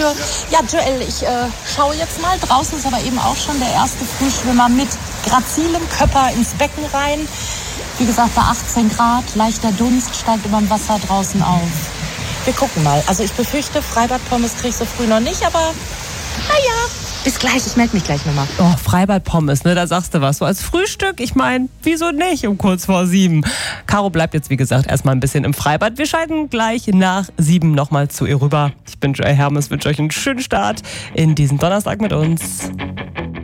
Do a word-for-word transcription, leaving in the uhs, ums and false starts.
dafür. Ja, Joel, ich äh, schaue jetzt mal. Draußen ist aber eben auch schon der erste Frühschwimmer mit grazilem Körper ins Becken rein. Wie gesagt, bei achtzehn Grad, leichter Dunst steigt über dem Wasser draußen auf. Wir gucken mal. Also ich befürchte, Freibad-Pommes kriege ich so früh noch nicht, aber naja, bis gleich. Ich melde mich gleich nochmal. Oh, Freibad-Pommes, ne, da sagst du was. So als Frühstück, ich meine, wieso nicht um kurz vor sieben? Caro bleibt jetzt, wie gesagt, erstmal ein bisschen im Freibad. Wir schalten gleich nach sieben nochmal zu ihr rüber. Ich bin Joy Hermes, wünsche euch einen schönen Start in diesen Donnerstag mit uns.